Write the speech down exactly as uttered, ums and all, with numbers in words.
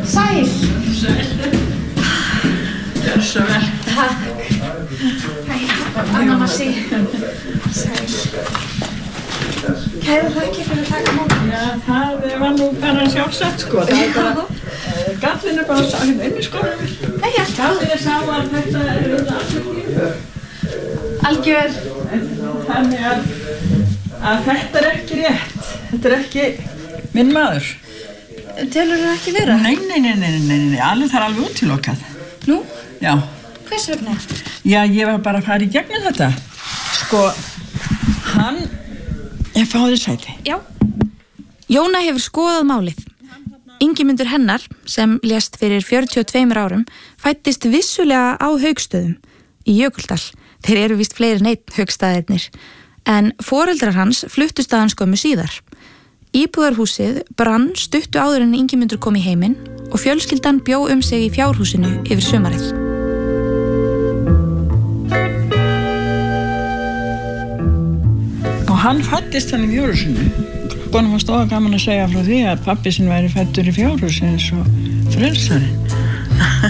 Sæl. Gjör svo vel. Takk. Hæ, Anna Massi. Sæl. Kæra þakki fyrir að taka mótið. Já, það var nú bara sjálfsagt, sko. Það er bara, uh, gallin er bara sakin inn í skólanum. Nei, já. Gallin er sá að þetta er auðvitað alveg. Algjör. Þannig að, að þetta er ekki rétt. Þetta er ekki minn maður. Telur það ekki vera? Nei, nei, nei, nei, nei, nei, alveg það er alveg útilokað. Nú? Já. Hvers vegna? Já, ég var bara að fara í gegnum þetta. Sko, hann er fáðið sæti. Já. Jóna hefur skoðað málið. Ingimundur hennar, sem lést fyrir fjörutíu og tveimur árum, fæddist vissulega á Haukstöðum í Jökuldal. Þeir eru víst fleiri en einn Haukstaðirnir. En foreldrar hans fluttust að hans skömmu síðar. Íbúðarhúsið brann stuttu áður en Ingimundur kom í heiminn og fjölskyldan bjó um sig í fjárhúsinu yfir sumarið. Og hann fæddist hann í fjárhúsinu. Konum var stóða gaman að segja frá því að pabbi sinn væri fæddur í fjárhúsinu eins og frelsarinn.